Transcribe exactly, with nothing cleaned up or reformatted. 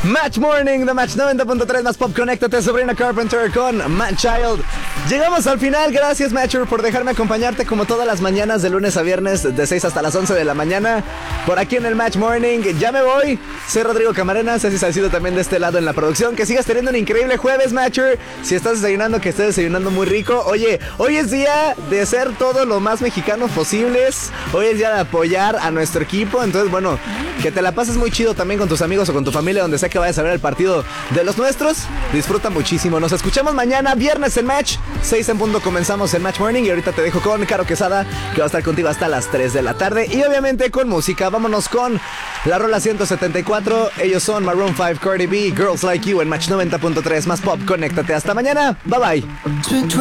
Match Morning de Match noventa punto tres más Pop. Conéctate, Sabrina Carpenter con Man Child. Llegamos al final, gracias Matcher por dejarme acompañarte como todas las mañanas de lunes a viernes de seis hasta las once de la mañana por aquí en el Match Morning. Ya me voy, soy Rodrigo Camarena, Ceci Salcido también de este lado en la producción. Que sigas teniendo un increíble jueves, Matcher. Si estás desayunando, que estés desayunando muy rico. Oye, hoy es día de ser todo lo más mexicanos posibles. Hoy es día de apoyar a nuestro equipo. Entonces, bueno, que te la pases muy chido también con tus amigos o con tu familia, donde sea que vayas a ver el partido de los nuestros. Disfruta muchísimo. Nos escuchamos mañana, viernes en Match. seis en punto comenzamos el Match Morning. Y ahorita te dejo con Caro Quesada, que va a estar contigo hasta las tres de la tarde. Y obviamente con música. Vámonos con la rola ciento setenta y cuatro. Ellos son Maroon cinco, Cardi B, Girls Like You en Match noventa punto tres más Pop. Conéctate. Hasta mañana. Bye bye.